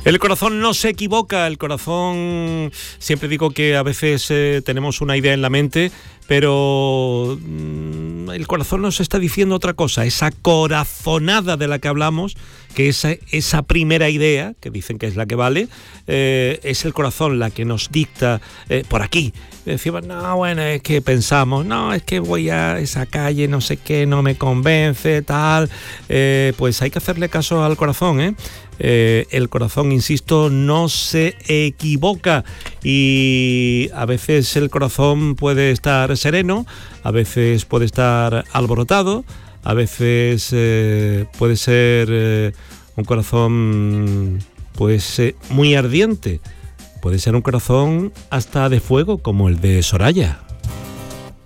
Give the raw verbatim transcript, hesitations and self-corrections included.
El corazón no se equivoca, el corazón, siempre digo que a veces eh, tenemos una idea en la mente, pero mmm, el corazón nos está diciendo otra cosa. Esa corazonada de la que hablamos, que esa, esa primera idea, que dicen que es la que vale, eh, es el corazón la que nos dicta eh, por aquí. Decimos, no, bueno, es que pensamos, no, es que voy a esa calle, no sé qué, no me convence, tal. Eh, pues hay que hacerle caso al corazón, ¿eh? Eh, el corazón, insisto, no se equivoca y a veces el corazón puede estar sereno, a veces puede estar alborotado, a veces eh, puede ser eh, un corazón pues eh, muy ardiente, puede ser un corazón hasta de fuego como el de Soraya.